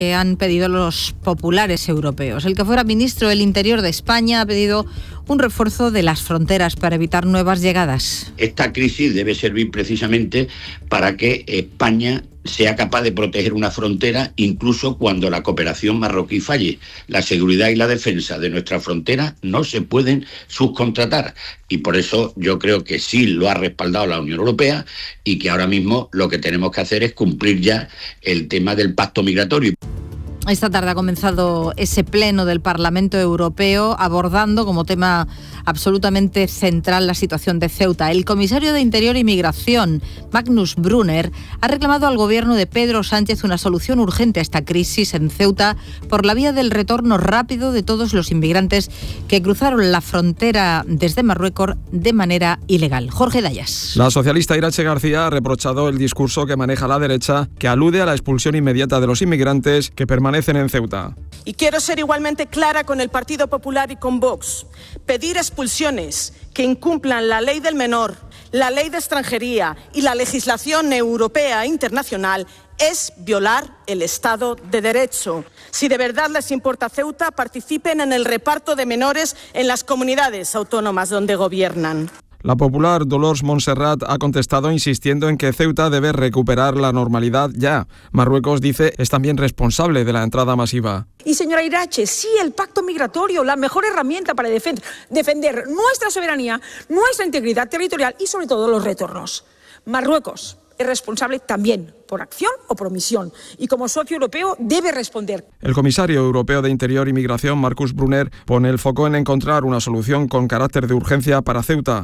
que han pedido los populares europeos. El que fuera ministro del Interior de España ha pedido un refuerzo de las fronteras para evitar nuevas llegadas. Esta crisis debe servir precisamente para que España sea capaz de proteger una frontera incluso cuando la cooperación marroquí falle. La seguridad y la defensa de nuestra frontera no se pueden subcontratar y por eso yo creo que sí lo ha respaldado la Unión Europea y que ahora mismo lo que tenemos que hacer es cumplir ya el tema del pacto migratorio. Esta tarde ha comenzado ese pleno del Parlamento Europeo abordando como tema absolutamente central la situación de Ceuta. El comisario de Interior y Migración, Magnus Brunner, ha reclamado al gobierno de Pedro Sánchez una solución urgente a esta crisis en Ceuta por la vía del retorno rápido de todos los inmigrantes que cruzaron la frontera desde Marruecos de manera ilegal. Jorge Dayas. La socialista Irache García ha reprochado el discurso que maneja la derecha, que alude a la expulsión inmediata de los inmigrantes que permanecen en Ceuta. Y quiero ser igualmente clara con el Partido Popular y con Vox. Pedir expulsiones que incumplan la ley del menor, la ley de extranjería y la legislación europea e internacional es violar el Estado de Derecho. Si de verdad les importa Ceuta, participen en el reparto de menores en las comunidades autónomas donde gobiernan. La popular Dolors Montserrat ha contestado insistiendo en que Ceuta debe recuperar la normalidad ya. Marruecos, dice, es también responsable de la entrada masiva. Y señora Irache, sí, el pacto migratorio, la mejor herramienta para defender nuestra soberanía, nuestra integridad territorial y sobre todo los retornos. Marruecos es responsable también por acción o por omisión y como socio europeo debe responder. El comisario europeo de Interior y Migración, Markus Brunner, pone el foco en encontrar una solución con carácter de urgencia para Ceuta.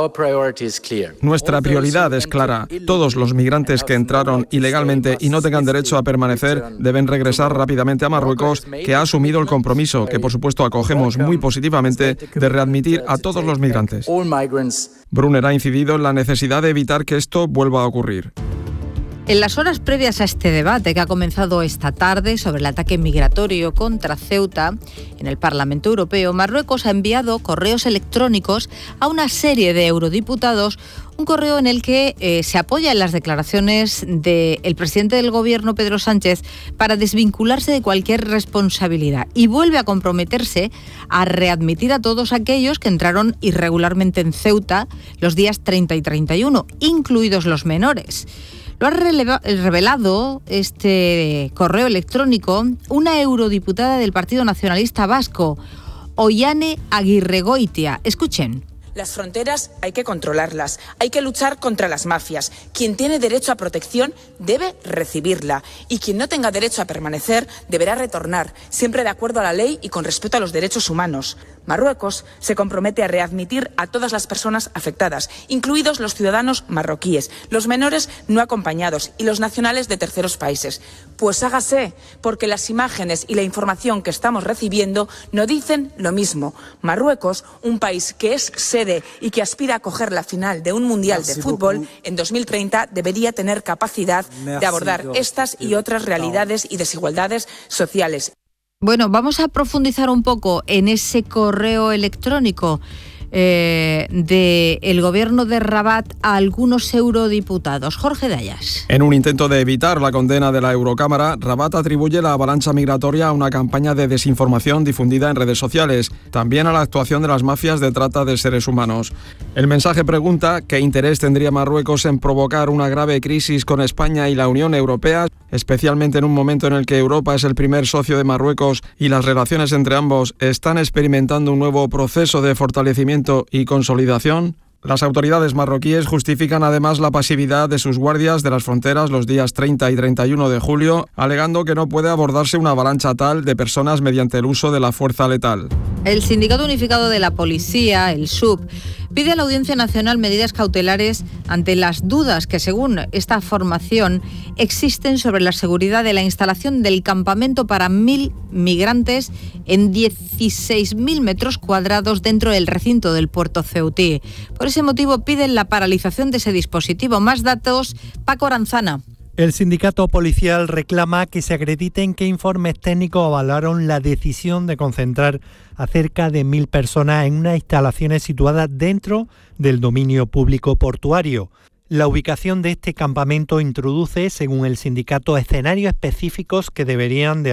Nuestra prioridad es clara. Todos los migrantes que entraron ilegalmente y no tengan derecho a permanecer deben regresar rápidamente a Marruecos, que ha asumido el compromiso, que por supuesto acogemos muy positivamente, de readmitir a todos los migrantes. Brunner ha incidido en la necesidad de evitar que esto vuelva a ocurrir. En las horas previas a este debate que ha comenzado esta tarde sobre el ataque migratorio contra Ceuta en el Parlamento Europeo, Marruecos ha enviado correos electrónicos a una serie de eurodiputados, un correo en el que se apoya en las declaraciones del presidente del Gobierno, Pedro Sánchez, para desvincularse de cualquier responsabilidad y vuelve a comprometerse a readmitir a todos aquellos que entraron irregularmente en Ceuta los días 30 y 31, incluidos los menores. Lo ha revelado este correo electrónico una eurodiputada del Partido Nacionalista Vasco, Oihane Agirregoitia. Escuchen. Las fronteras hay que controlarlas, hay que luchar contra las mafias. Quien tiene derecho a protección debe recibirla y quien no tenga derecho a permanecer deberá retornar, siempre de acuerdo a la ley y con respeto a los derechos humanos. Marruecos se compromete a readmitir a todas las personas afectadas, incluidos los ciudadanos marroquíes, los menores no acompañados y los nacionales de terceros países. Pues hágase, porque las imágenes y la información que estamos recibiendo no dicen lo mismo. Marruecos, un país que es sede y que aspira a acoger la final de un mundial de fútbol en 2030, debería tener capacidad de abordar estas y otras realidades y desigualdades sociales. Bueno, vamos a profundizar un poco en ese correo electrónico del gobierno de Rabat a algunos eurodiputados. Jorge Dayas. En un intento de evitar la condena de la Eurocámara, Rabat atribuye la avalancha migratoria a una campaña de desinformación difundida en redes sociales, también a la actuación de las mafias de trata de seres humanos. El mensaje pregunta qué interés tendría Marruecos en provocar una grave crisis con España y la Unión Europea, especialmente en un momento en el que Europa es el primer socio de Marruecos y las relaciones entre ambos están experimentando un nuevo proceso de fortalecimiento y consolidación. Las autoridades marroquíes justifican además la pasividad de sus guardias de las fronteras los días 30 y 31 de julio, alegando que no puede abordarse una avalancha tal de personas mediante el uso de la fuerza letal. El Sindicato Unificado de la Policía, el SUB, pide a la Audiencia Nacional medidas cautelares ante las dudas que, según esta formación, existen sobre la seguridad de la instalación del campamento para 1.000 migrantes en 16.000 metros cuadrados dentro del recinto del puerto ceutí. Por ese motivo piden la paralización de ese dispositivo. Más datos, Paco Aranzana. El sindicato policial reclama que se acrediten qué informes técnicos avalaron la decisión de concentrar a cerca de 1.000 personas en unas instalaciones situadas dentro del dominio público portuario. La ubicación de este campamento introduce, según el sindicato, escenarios específicos que deberían de